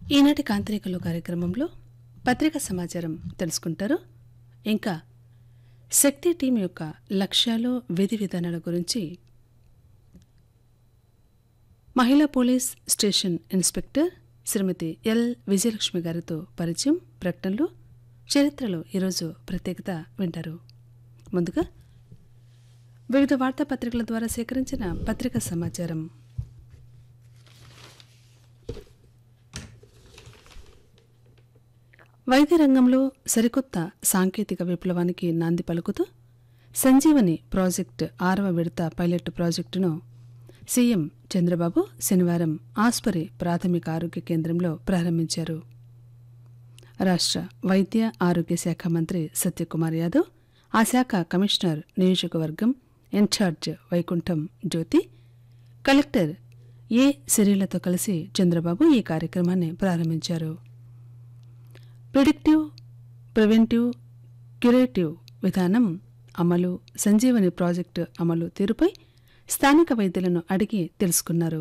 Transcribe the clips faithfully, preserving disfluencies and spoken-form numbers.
ఈనాటి కాంతరికలో కార్యక్రమంలో పత్రికా సమాచారం తెలుసుకుంటారు. ఇంకా శక్తి టీం యొక్క లక్ష్యాలు, విధి విధానాల గురించి మహిళా పోలీస్ స్టేషన్ ఇన్స్పెక్టర్ శ్రీమతి ఎల్ విజయలక్ష్మి గారితో పరిచయం, ప్రకటనలు, చరిత్రలో ఈరోజు ప్రత్యేకత వింటారు. ముందుగా వివిధ వార్తాపత్రికల ద్వారా సేకరించిన పత్రికా సమాచారం. వైద్య రంగంలో సరికొత్త సాంకేతిక విప్లవానికి నాంది పలుకుతూ సంజీవని ప్రాజెక్టు ఆరవ విడత పైలట్ ప్రాజెక్టును సీఎం చంద్రబాబు శనివారం ఆస్పరి ప్రాథమిక ఆరోగ్య కేంద్రంలో ప్రారంభించారు. రాష్ట్ర వైద్య ఆరోగ్య శాఖ మంత్రి సత్యకుమార్ యాదవ్, ఆ శాఖ కమిషనర్ నియోజకవర్గం ఇన్ఛార్జ్ వైకుంఠం జ్యోతి, కలెక్టర్ ఏ సిరిలతో కలిసి చంద్రబాబు ఈ కార్యక్రమాన్ని ప్రారంభించారు. ప్రిడిక్టివ్, ప్రివెంటివ్, క్యూరేటివ్ విధానం అమలు, సంజీవని ప్రాజెక్టు అమలు తీరుపై స్థానిక వైద్యులను అడిగి తెలుసుకున్నారు.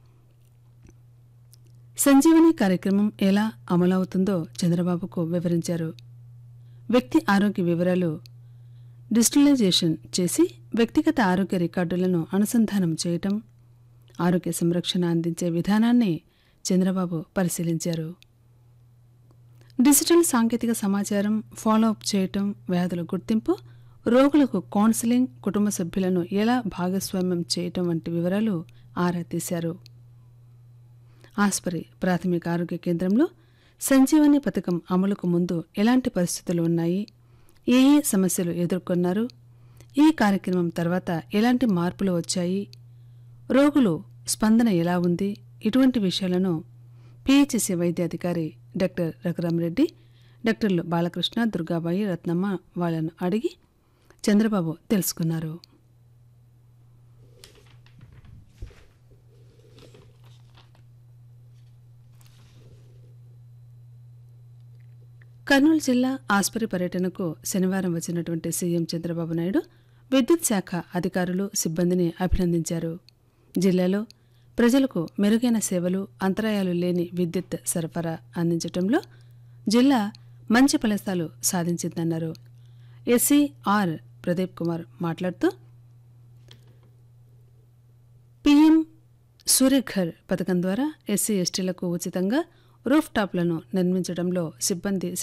సంజీవని కార్యక్రమం ఎలా అమలవుతుందో చంద్రబాబుకు వివరించారు. వ్యక్తి ఆరోగ్య వివరాలు డిజిటలైజేషన్ చేసి వ్యక్తిగత ఆరోగ్య రికార్డులను అనుసంధానం చేయటం, ఆరోగ్య సంరక్షణ అందించే విధానాన్ని చంద్రబాబు పరిశీలించారు. డిజిటల్ సాంకేతిక సమాచారం ఫాలోఅప్ చేయటం, వ్యాధుల గుర్తింపు, రోగులకు కౌన్సిలింగ్, కుటుంబ సభ్యులను ఎలా భాగస్వామ్యం చేయటం వంటి వివరాలు ఆరా తీశారు. ఆస్పరి ప్రాథమిక ఆరోగ్య కేంద్రంలో సంజీవని పథకం అమలుకు ముందు ఎలాంటి పరిస్థితులు ఉన్నాయి, ఏ ఏ సమస్యలు ఎదుర్కొన్నారు, ఈ కార్యక్రమం తర్వాత ఎలాంటి మార్పులు వచ్చాయి, రోగులు స్పందన ఎలా ఉంది, ఇటువంటి విషయాలను పిహెచ్సి వైద్యాధికారి డాక్టర్ రఘురామరెడ్డి, డాక్టర్లు బాలకృష్ణ, దుర్గాబాయి, రత్నమ్మ వాళ్లను అడిగి చంద్రబాబు తెలుసుకున్నారు. కర్నూలు జిల్లా ఆస్పరి పర్యటనకు శనివారం వచ్చినటువంటి సీఎం చంద్రబాబు నాయుడు విద్యుత్ శాఖ అధికారులు, సిబ్బందిని అభినందించారు. జిల్లాలో ప్రజలకు మెరుగైన సేవలు, అంతరాయాలు లేని విద్యుత్ సరఫరా అందించడంలో జిల్లా మంచి ఫలితాలు సాధించిందన్నారు. ఎస్సీ ఆర్ ప్రదీప్ కుమార్ మాట్లాడుతూ పీఎం సూర్యఘర్ పథకం ద్వారా ఎస్సీ ఎస్టీలకు ఉచితంగా రూఫ్ టాప్లను నిర్మించడంలో సిబ్బంది